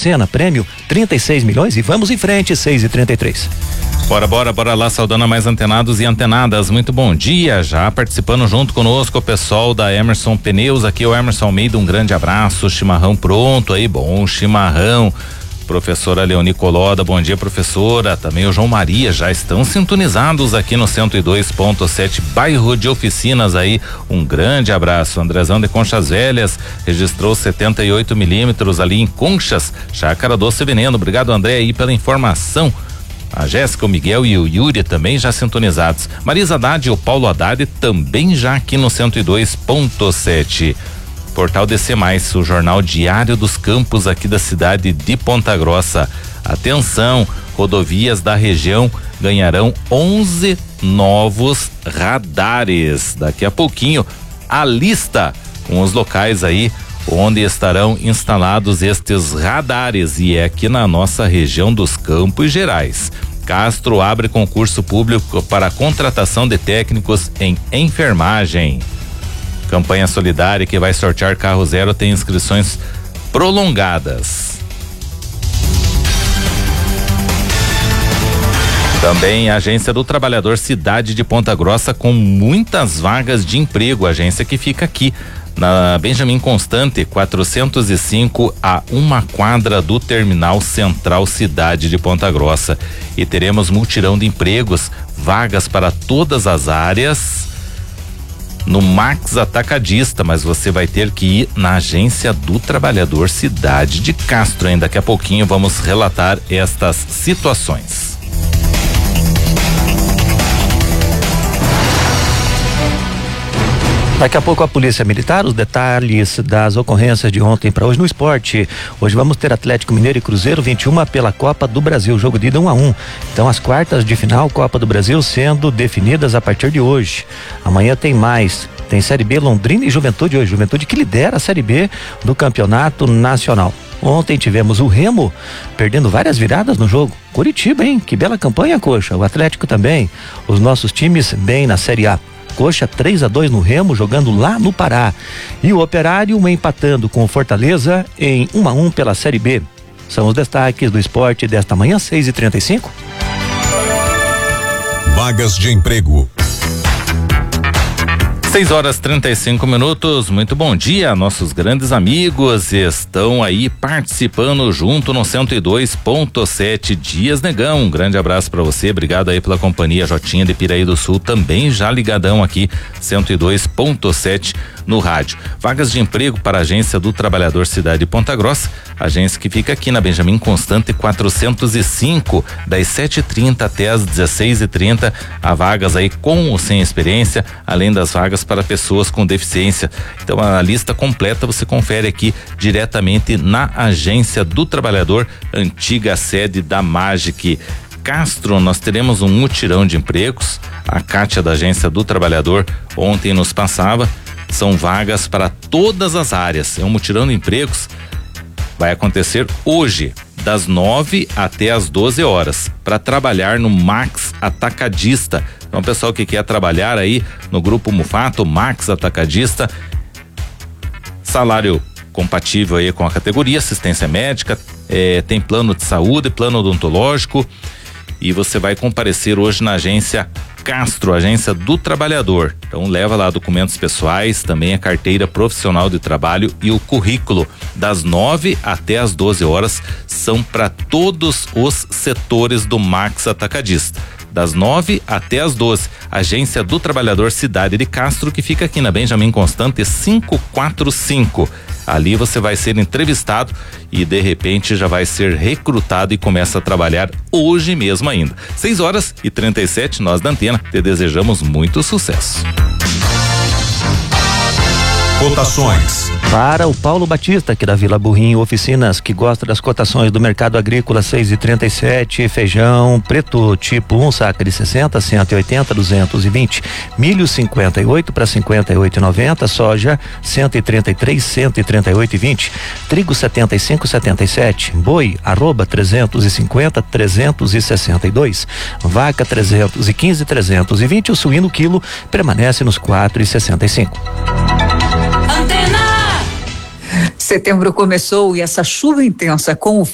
Sena, prêmio 36 milhões e vamos em frente, 6h33. Bora lá, saudando a mais antenados e antenadas, muito bom dia, já participando junto conosco o pessoal da Emerson Pneus, aqui o Emerson Almeida, um grande abraço, chimarrão pronto aí, bom chimarrão. Professora Leoni Coloda, bom dia, professora. Também o João Maria, já estão sintonizados aqui no 102.7, bairro de Oficinas aí. Um grande abraço. Andrezão de Conchas Velhas registrou 78 milímetros ali em Conchas, Chácara Doce Veneno. Obrigado, André, aí pela informação. A Jéssica, o Miguel e o Yuri também já sintonizados. Marisa Haddad e o Paulo Haddad também já aqui no 102.7. Portal DC+, o jornal diário dos campos aqui da cidade de Ponta Grossa. Atenção, rodovias da região ganharão 11 novos radares. Daqui a pouquinho, a lista com os locais aí onde estarão instalados estes radares, e é aqui na nossa região dos Campos Gerais. Castro abre concurso público para contratação de técnicos em enfermagem. Campanha solidária que vai sortear carro zero tem inscrições prolongadas. Também a Agência do Trabalhador Cidade de Ponta Grossa com muitas vagas de emprego. Agência que fica aqui na Benjamin Constante, 405, a uma quadra do Terminal Central Cidade de Ponta Grossa. E teremos multirão de empregos, vagas para todas as áreas no Max Atacadista, mas você vai ter que ir na Agência do Trabalhador Cidade de Castro, hein? Daqui a pouquinho vamos relatar estas situações. Daqui a pouco a Polícia Militar, os detalhes das ocorrências de ontem para hoje no esporte. Hoje vamos ter Atlético Mineiro e Cruzeiro 21 pela Copa do Brasil, jogo de ida 1-1. Então as quartas de final Copa do Brasil sendo definidas a partir de hoje. Amanhã tem mais, tem Série B, Londrina e Juventude hoje. Juventude que lidera a Série B do Campeonato Nacional. Ontem tivemos o Remo perdendo várias viradas no jogo. Curitiba, hein? Que bela campanha, Coxa. O Atlético também. Os nossos times bem na Série A. Coxa 3-2 no Remo, jogando lá no Pará. E o Operário empatando com o Fortaleza em 1-1 pela Série B. São os destaques do esporte desta manhã, 6h35. Vagas de emprego. 6h35. Muito bom dia, nossos grandes amigos estão aí participando junto no 102.7. Dias Negão, um grande abraço para você, obrigado aí pela companhia. Jotinha de Piraí do Sul também já ligadão aqui, 102.7 no rádio. Vagas de emprego para a Agência do Trabalhador Cidade de Ponta Grossa, agência que fica aqui na Benjamin Constante 405, das 7h30 até as 16h30. Há vagas aí com ou sem experiência, além das vagas para pessoas com deficiência. Então a lista completa você confere aqui diretamente na Agência do Trabalhador, antiga sede da Magic. Castro, nós teremos um mutirão de empregos. A Kátia da Agência do Trabalhador ontem nos passava. São vagas para todas as áreas. É um mutirão de empregos. Vai acontecer hoje, das 9 até as 12 horas, para trabalhar no Max Atacadista. Então, pessoal que quer trabalhar aí no Grupo Mufato, Max Atacadista, salário compatível aí com a categoria, assistência médica, tem plano de saúde, plano odontológico, e você vai comparecer hoje na agência Castro, Agência do Trabalhador. Então leva lá documentos pessoais, também a carteira profissional de trabalho e o currículo. Das 9 até as 12 horas são para todos os setores do Max Atacadista. Das 9 até as 12, Agência do Trabalhador Cidade de Castro, que fica aqui na Benjamin Constante 545. Ali você vai ser entrevistado e de repente já vai ser recrutado e começa a trabalhar hoje mesmo ainda. 6h37, nós da Antena te desejamos muito sucesso. Cotações. Para o Paulo Batista, aqui da Vila Burrinho Oficinas, que gosta das cotações do mercado agrícola, 6,37, feijão preto tipo 1, saca de 60, 180, 220, milho 58 para 58,90, soja 133, 138,20, trigo 75, 77, boi @350, 362, vaca 315, 320, o suíno quilo permanece nos 4,65. Setembro começou e essa chuva intensa com o